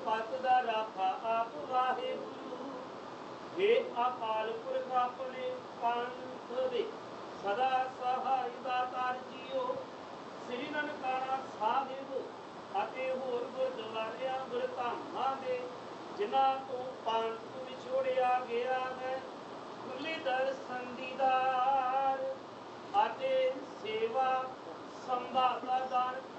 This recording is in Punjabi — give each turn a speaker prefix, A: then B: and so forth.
A: ਪਤ ਦਾ ਰਾਖਾ ਆਪ ਵਾਹਿਗੁਰੂ। हे ਅਕਾਲ ਪੁਰਖ ਆਪਣੇ ਪੰਥ ਦੇ ਸਦਾ ਸਹਾਈ ਦਾਤਾਰ ਜੀਓ। ਸ੍ਰੀ ਨਨਕਾਣਾ ਸਾਹਿਬ ਅਤੇ ਹੋਰ ਗੁਰਦੁਆਰਿਆਂ ਗੁਰਧਾਮਾਂ ਦੇ ਜਿਨ੍ਹਾਂ ਤੋਂ ਪੰਥ ਵਿਛੋੜਿਆ ਗਿਆ ਹੈ,